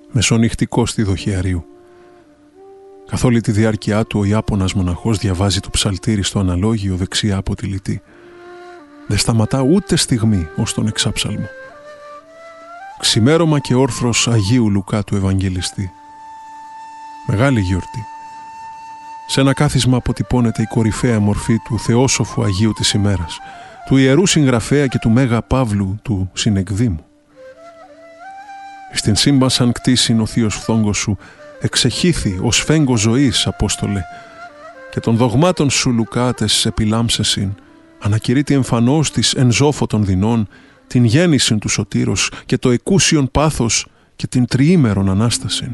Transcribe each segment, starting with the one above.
μεσονυχτικό στη δοχιαρίου. Καθ' όλη τη διάρκεια του ο Ιάπωνας μοναχός διαβάζει το ψαλτήρι στο αναλόγιο δεξιά από τη λυτή. Δεν σταματά ούτε στιγμή ως τον εξάψαλμο. Ξημέρωμα και όρθρος Αγίου Λουκά του Ευαγγελιστή. Μεγάλη γιορτή. Σε ένα κάθισμα αποτυπώνεται η κορυφαία μορφή του θεόσοφου Αγίου της ημέρας, του ιερού συγγραφέα και του Μέγα Παύλου του συνεκδήμου. Στην σύμπασαν κτήσιν ο θείος φθόγκος σου εξεχήθη ως φέγγο ζωής, Απόστολε, και των δογμάτων σου Λουκάτες επιλάμψεσιν, ανακηρύττει εμφανώς της εν ζώφο των δεινών, την γέννησιν του σωτήρος και το εκούσιον πάθος και την τριήμερον Ανάστασιν.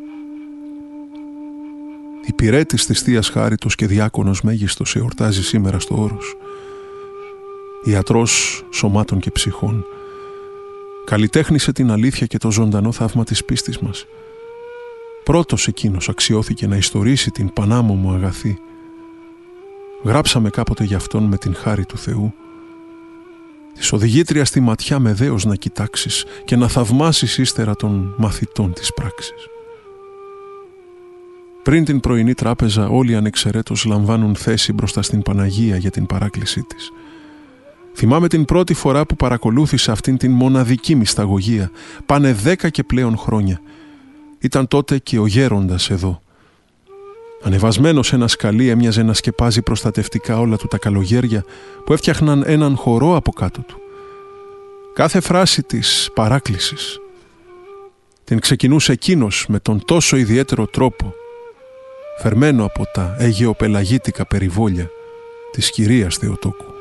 Υπηρέτης της Θείας Χάριτος και διάκονος μέγιστος εορτάζει σήμερα στο όρος. Ιατρός σωμάτων και ψυχών, καλλιτέχνησε την αλήθεια και το ζωντανό θαύμα της πίστης μας. Πρώτος εκείνος αξιώθηκε να ιστορήσει την πανάμωμο αγαθή. Γράψαμε κάποτε για αυτόν με την χάρη του Θεού. Της οδηγήτρια στη ματιά με δέος να κοιτάξεις και να θαυμάσεις ύστερα των μαθητών της πράξης. Πριν την πρωινή τράπεζα όλοι ανεξαιρέτως λαμβάνουν θέση μπροστά στην Παναγία για την παράκλησή της. Θυμάμαι την πρώτη φορά που παρακολούθησα αυτήν την μοναδική μυσταγωγία. Πάνε 10 και πλέον χρόνια. Ήταν τότε και ο γέροντας εδώ. Ανεβασμένος σε ένα σκαλί έμοιαζε να σκεπάζει προστατευτικά όλα του τα καλογέρια που έφτιαχναν έναν χορό από κάτω του. Κάθε φράση της παράκλησης την ξεκινούσε εκείνος με τον τόσο ιδιαίτερο τρόπο, φερμένο από τα αιγεοπελαγίτικα περιβόλια της κυρίας Θεοτόκου.